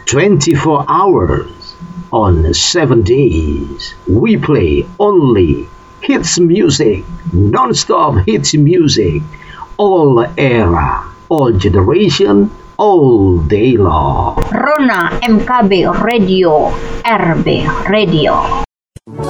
24 hours on 7 days. We play only hits music, non-stop hits music, all era, all generation, all day long. Rona MKB Radio, RB Radio.